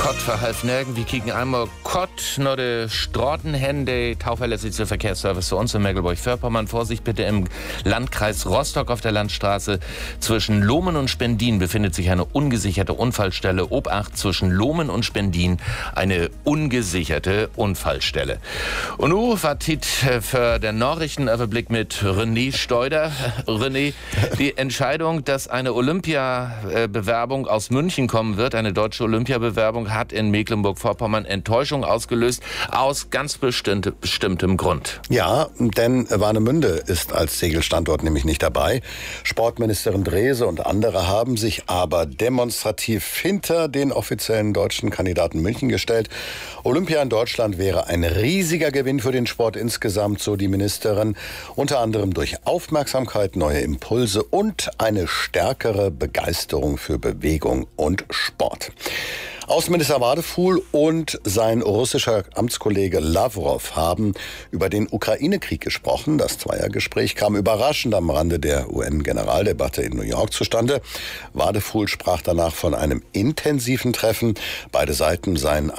Kott verhalf nirgend. Wir kicken einmal Kott, nur de Stratenhände, tauverlässlichste Verkehrsservice zu uns in Mecklenburg-Vorpommern. Vorsicht bitte, im Landkreis Rostock auf der Landstraße zwischen Lohmen und Spendin befindet sich eine ungesicherte Unfallstelle. Obacht, zwischen Lohmen und Spendin eine ungesicherte Unfallstelle. Und nun war Tit für den Nachrichtenüberblick mit René Steuder. René, die Entscheidung, dass eine Olympiabewerbung aus München kommen wird, eine deutsche Olympiabewerbung, hat in Mecklenburg-Vorpommern Enttäuschung ausgelöst, aus ganz bestimmtem Grund. Ja, denn Warnemünde ist als Segelstandort nämlich nicht dabei. Sportministerin Drese und andere haben sich aber demonstrativ hinter den offiziellen deutschen Kandidaten München gestellt. Olympia in Deutschland wäre ein riesiger Gewinn für den Sport insgesamt, so die Ministerin, unter anderem durch Aufmerksamkeit, neue Impulse und eine stärkere Begeisterung für Bewegung und Sport. Außenminister Wadefuhl und sein russischer Amtskollege Lavrov haben über den Ukraine-Krieg gesprochen. Das Zweiergespräch kam überraschend am Rande der UN-Generaldebatte in New York zustande. Wadefuhl sprach danach von einem intensiven Treffen. Beide Seiten seien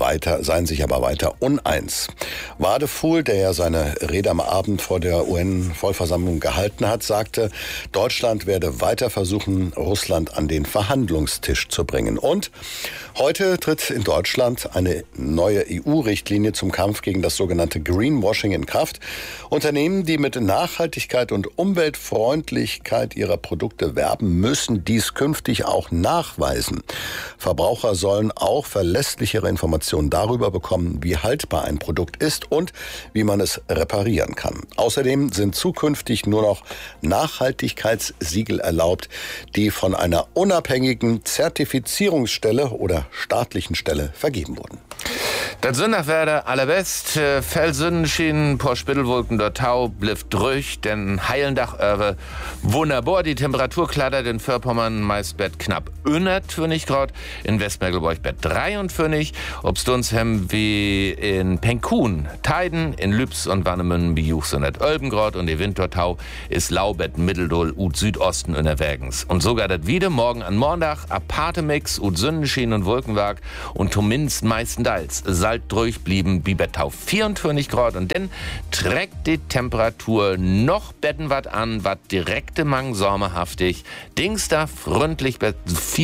sich aber weiter uneins. Wadefuhl, der ja seine Rede am Abend vor der UN-Vollversammlung gehalten hat, sagte, Deutschland werde weiter versuchen, Russland an den Verhandlungstisch zu bringen. Und heute tritt in Deutschland eine neue EU-Richtlinie zum Kampf gegen das sogenannte Greenwashing in Kraft. Unternehmen, die mit Nachhaltigkeit und Umweltfreundlichkeit ihrer Produkte werben, müssen dies künftig auch nachweisen. Verbraucher sollen auch verlässlichere Informationen darüber bekommen, wie haltbar ein Produkt ist und wie man es reparieren kann. Außerdem sind zukünftig nur noch Nachhaltigkeitssiegel erlaubt, die von einer unabhängigen Zertifizierungsstelle oder staatlichen Stelle vergeben wurden. Das Sündachwerder allerbest, Felsündenschien, por Spittelwolken der Tau, blifft durch, denn Heilendach wunderbar. Die Temperatur klattert in Vorpommern meist Bett knapp 21 Grad, in Westmecklenburg Bett 23, Obstdunshem wie in Penkun, Teiden, in Lübs und Warnemünden bejuch 111 Grad und die Wintertau ist Laubett Mitteldol ut Südosten unterwegs. Und sogar das wieder morgen an Montag aparte Mix ut Sündenschien und Wolkenwerk und zumindest meistenteils Salt durchblieben, Bibertau 24 Grad und dann trägt die Temperatur noch betten wat an, wat direkte Mang sommerhaftig, Dings da freundlich bet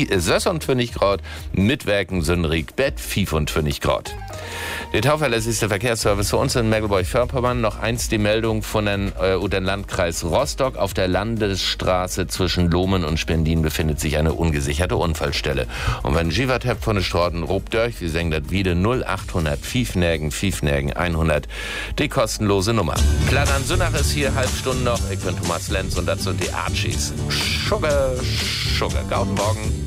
26 Grad, mitwerken Sünderig bet 25 Grad. Der tauverlässigste Verkehrsservice für uns in Mecklenburg-Vorpommern. Noch eins die Meldung von den Landkreis Rostock. Auf der Landesstraße zwischen Lohmen und Spendin befindet sich eine ungesicherte Unfallstelle. Und wenn Givat habt von den Straßen robt durch, wir sagen das wieder 0800 Fiefnägen 100. Die kostenlose Nummer. Plattern Sünnach ist hier, halb Stunde noch. Ich bin Thomas Lenz und das sind die Archies. Sugar, Guten Morgen.